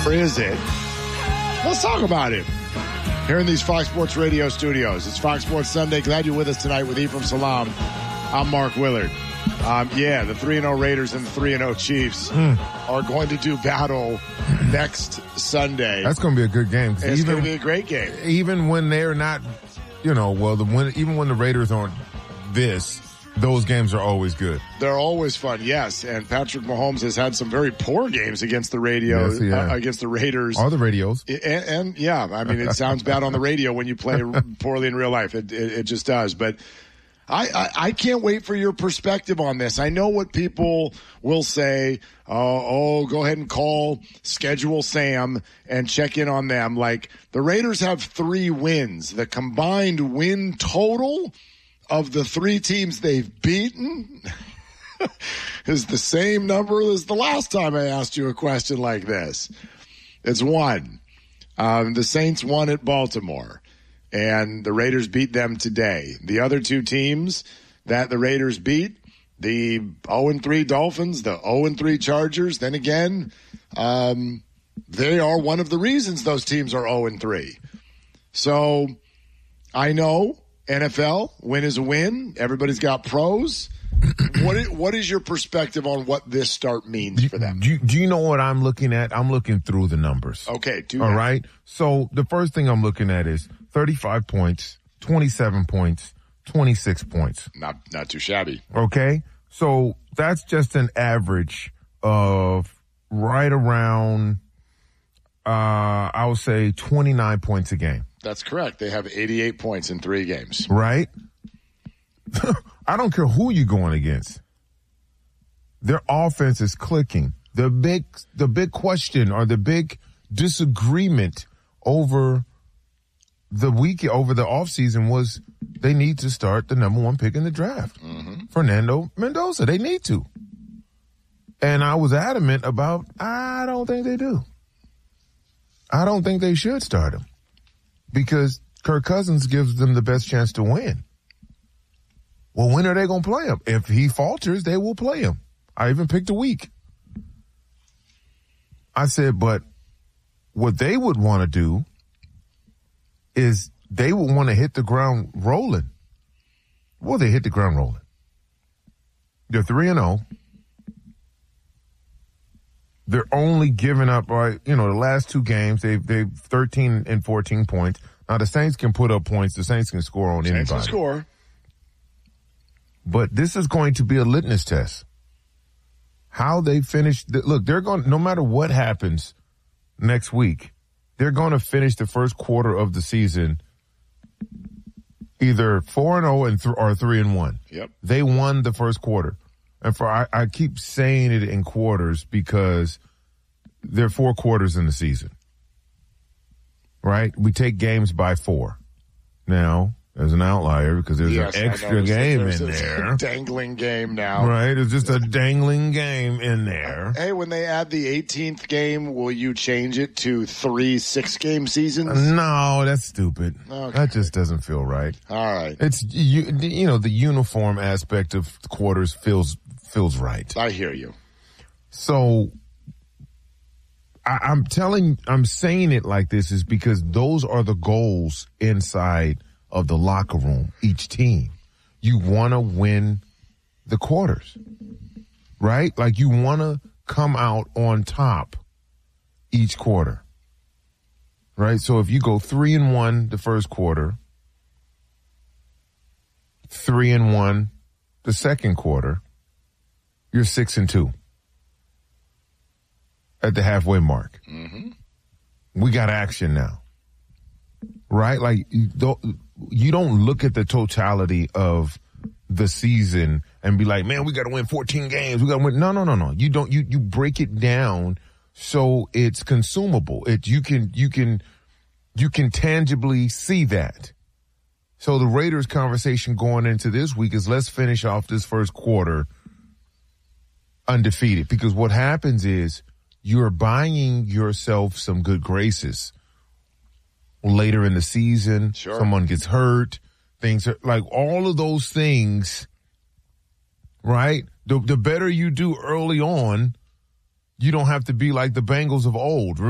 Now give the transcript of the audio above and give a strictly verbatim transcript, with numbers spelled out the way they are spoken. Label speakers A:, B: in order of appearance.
A: Or is it? Let's talk about it. Here in these Fox Sports Radio studios. It's Fox Sports Sunday. Glad you're with us tonight with Ephraim Salaam. I'm Mark Willard. Um, yeah, the three and oh Raiders and the three and oh Chiefs mm. are going to do battle next Sunday.
B: That's going to be a good game.
A: It's going to be a great game.
B: Even when they're not, you know, well, the when, even when the Raiders aren't this, those games are always good.
A: They're always fun, yes. And Patrick Mahomes has had some very poor games against the radio,
B: yes, yeah.
A: uh, against the Raiders.
B: Or the radios.
A: And, and, yeah, I mean, it sounds bad on the radio when you play poorly in real life. It, it, it just does. But I, I, I can't wait for your perspective on this. I know what people will say. Oh, oh, go ahead and call Schedule Sam and check in on them. Like, the Raiders have three wins. The combined win total of the three teams they've beaten is the same number as the last time I asked you a question like this. It's one. Um, the Saints won at Baltimore, and the Raiders beat them today. The other two teams that the Raiders beat, the oh and three Dolphins, the oh and three Chargers, then again, um, they are one of the reasons those teams are oh and three. So I know N F L, win is a win. Everybody's got pros. What is, what is your perspective on what this start means for them?
B: Do you, do you know what I'm looking at? I'm looking through the numbers.
A: Okay. Do
B: All
A: that.
B: right. So the first thing I'm looking at is thirty-five points, twenty-seven points, twenty-six points.
A: Not not too shabby.
B: Okay. So that's just an average of right around, uh, I would say twenty-nine points a game.
A: That's correct. They have eighty-eight points in three games.
B: Right? I don't care who you're going against. Their offense is clicking. The big, the big question or the big disagreement over the week, over the offseason was they need to start the number one pick in the draft.
A: Mm-hmm.
B: Fernando Mendoza. They need to. And I was adamant about, I don't think they do. I don't think they should start him. Because Kirk Cousins gives them the best chance to win. Well, when are they going to play him? If he falters, they will play him. I even picked a week. I said, but what they would want to do is they would want to hit the ground rolling. Well, they hit the ground rolling. They're three and oh. They're only giving up, right, you know, the last two games, they've, they've thirteen and fourteen points. Now, the Saints can put up points. The Saints can score on
A: Saints
B: anybody.
A: Can score.
B: But this is going to be a litmus test. How they finish. Look, they're going, no matter what happens next week, they're going to finish the first quarter of the season either four and oh and th- or three and one.
A: Yep.
B: They won the first quarter. And for I, I keep saying it in quarters because there are four quarters in the season. Right? We take games by four. Now, there's an outlier because there's
A: yes,
B: an extra game
A: there's
B: in
A: a
B: there.
A: Dangling game now.
B: Right? It's just a dangling game in there.
A: Hey, when they add the eighteenth game, will you change it to three six-game seasons?
B: No, that's stupid.
A: Okay.
B: That just doesn't feel right.
A: All right.
B: It's, you, you know, the uniform aspect of quarters feels feels right.
A: I hear you.
B: So I, I'm telling, I'm saying it like this is because those are the goals inside of the locker room, each team. You want to win the quarters, right? Like you want to come out on top each quarter, right? So if you go three and one the first quarter, three and one the second quarter, you're six and two at the halfway mark.
A: Mm-hmm.
B: We got action now, right? Like you don't, you don't look at the totality of the season and be like, man, we got to win fourteen games. We got to win. No, no, no, no. You don't. You you break it down so it's consumable. It you can you can you can tangibly see that. So the Raiders conversation going into this week is let's finish off this first quarter undefeated, because what happens is you're buying yourself some good graces later in the season.
A: Sure.
B: Someone gets hurt, things are like all of those things, right? The, the better you do early on, you don't have to be like the Bengals of old.